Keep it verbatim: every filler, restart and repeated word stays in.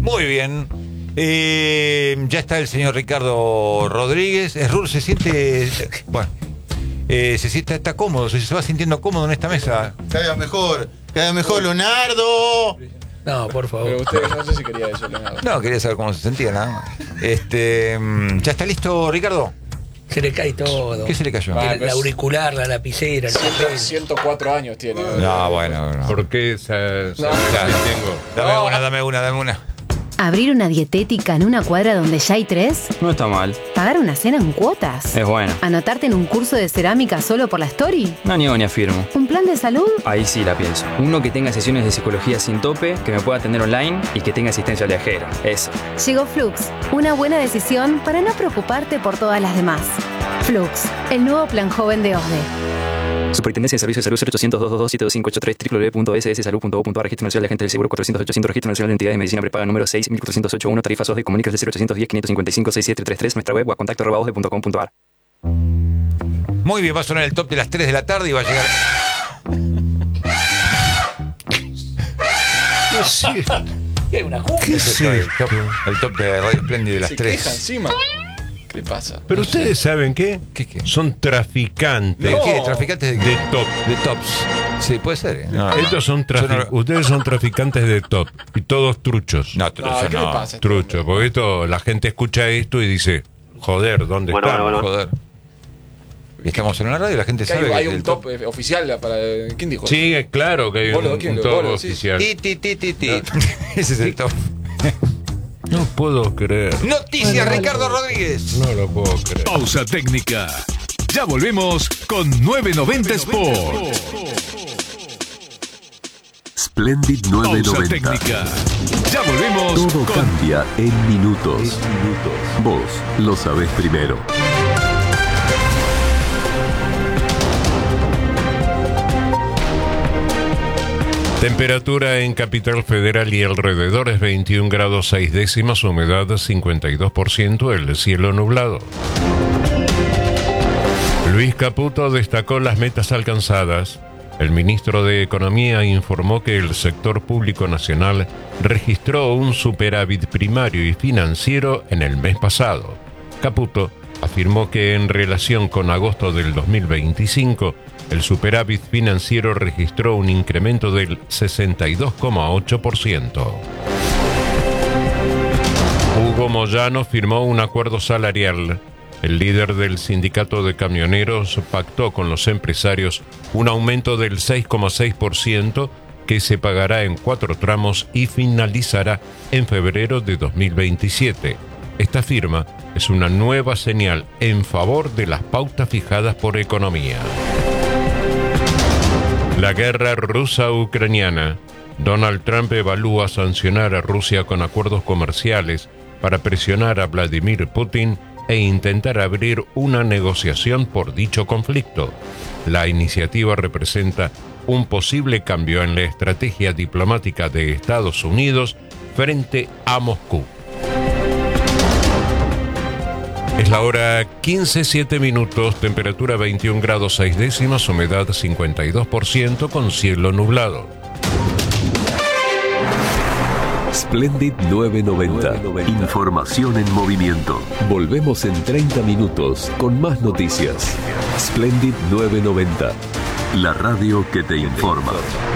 Muy bien. Eh, ya está el señor Ricardo Rodríguez. Errur se siente. Bueno, eh, se siente, está cómodo, se, se va sintiendo cómodo en esta mesa. Cada mejor, cada mejor, Leonardo. No, por favor. Pero usted no sé si quería eso, Leonardo. No, quería saber cómo se sentía, nada más. Este, ¿ya está listo, Ricardo? Se le cae todo. ¿Qué se le cayó? El, el auricular, la lapicera, el papel. ciento cuatro años tiene. No, bueno, no. ¿Por qué esa, esa- No. esa que tengo? Dame No. una, dame una, dame una. Abrir una dietética en una cuadra donde ya hay tres. No está mal, Pagar una cena en cuotas. es bueno. Anotarte en un curso de cerámica solo por la story. No niego ni afirmo. Un plan de salud. Ahí sí la pienso. Uno que tenga sesiones de psicología sin tope, que me pueda atender online y que tenga asistencia viajera. Eso. Llegó Flux, una buena decisión para no preocuparte por todas las demás. Flux, el nuevo plan joven de O S D E. Superintendencia de Servicios de Salud cero ochocientos, doscientos veintidós, siete dos cinco ocho tres, doble u doble u doble u punto ese ese salud punto gov punto a r. Registro Nacional de Agentes del Seguro cuatrocientos ochocientos, Registro Nacional de Entidades de Medicina Prepaga número seis mil cuatrocientos ochenta y uno, tarifas O S D E, comunícase al cero ochocientos diez, quinientos cincuenta y cinco, sesenta y siete treinta y tres, nuestra web o a contacto arroba osde punto com punto a r. Muy bien, va a sonar el top de las tres de la tarde y va a llegar. ¿Qué? ¿Una junta? ¿Qué Ese es es el esto? top, el top de Radio Splendid de las Se queja tres. encima. ¿Qué le pasa? Pero ustedes saben qué? ¿Qué, qué? Son traficantes ¿De qué? ¿Traficantes de qué? de top. De tops. Sí, puede ser. ¿eh? No, Estos son Yo no trafi- lo- Ustedes son traficantes de top y todos truchos. No, No, trucho ¿qué le no. pasa? Truchos, porque esto, la gente escucha esto y dice, joder, ¿dónde Bueno, están? bueno, Joder. Y estamos en una radio y la gente Que sabe hay, que hay es un el top eh, oficial para. ¿Quién dijo? Sí, es claro que hay Vos lo- un, ¿quién un lo- top vos lo decís? oficial. Ti, ti, ti, ti, ti. Ese es el top. No puedo creer. Noticias, Ricardo Rodríguez. No lo puedo creer. Pausa técnica. Ya volvemos con novecientos noventa Sport. Splendid Pausa novecientos noventa. técnica. Ya volvemos Todo con cambia en minutos. Vos lo sabés primero. Temperatura en Capital Federal y alrededores veintiún grados seis décimas, humedad cincuenta y dos por ciento, el cielo nublado. Luis Caputo destacó las metas alcanzadas. El ministro de Economía informó que el sector público nacional registró un superávit primario y financiero en el mes pasado. Caputo afirmó que en relación con agosto del dos mil veinticinco, el superávit financiero registró un incremento del sesenta y dos coma ocho por ciento. Hugo Moyano firmó un acuerdo salarial. El líder del sindicato de camioneros pactó con los empresarios un aumento del seis coma seis por ciento que se pagará en cuatro tramos y finalizará en febrero de dos mil veintisiete. Esta firma es una nueva señal en favor de las pautas fijadas por Economía. La guerra rusa-ucraniana. Donald Trump evalúa sancionar a Rusia con acuerdos comerciales para presionar a Vladimir Putin e intentar abrir una negociación por dicho conflicto. La iniciativa representa un posible cambio en la estrategia diplomática de Estados Unidos frente a Moscú. Es la hora quince, siete minutos, temperatura veintiún grados seis décimas, humedad cincuenta y dos por ciento con cielo nublado. Splendid novecientos noventa. Información en movimiento. Volvemos en treinta minutos con más noticias. Splendid novecientos noventa. La radio que te informa.